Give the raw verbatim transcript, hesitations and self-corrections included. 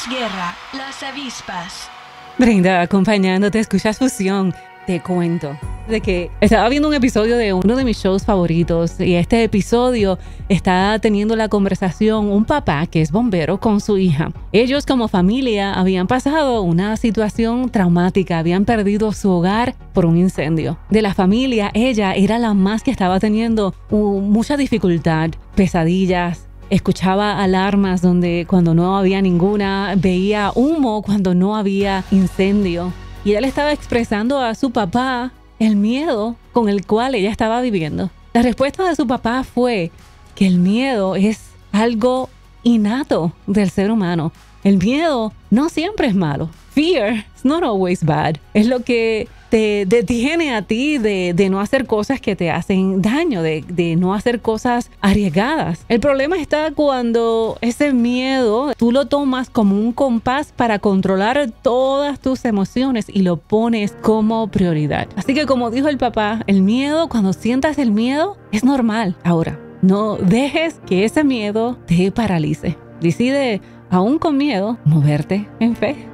Guerra, Las Avispas. Brenda, acompañándote, escuchas Fusión. Te cuento de que estaba viendo un episodio de uno de mis shows favoritos y este episodio está teniendo la conversación un papá que es bombero con su hija. Ellos como familia habían pasado una situación traumática, habían perdido su hogar por un incendio. De la familia, ella era la más que estaba teniendo uh, mucha dificultad, pesadillas. Escuchaba alarmas donde cuando no había ninguna, veía humo cuando no había incendio. Y él estaba expresando a su papá el miedo con el cual ella estaba viviendo. La respuesta de su papá fue que el miedo es algo innato del ser humano. El miedo no siempre es malo. Fear is not always bad. Es lo que te detiene a ti de, de no hacer cosas que te hacen daño, de, de no hacer cosas arriesgadas. El problema está cuando ese miedo tú lo tomas como un compás para controlar todas tus emociones y lo pones como prioridad. Así que como dijo el papá, el miedo, cuando sientas el miedo, es normal. Ahora, no dejes que ese miedo te paralice. Decide, aún con miedo, moverte en fe.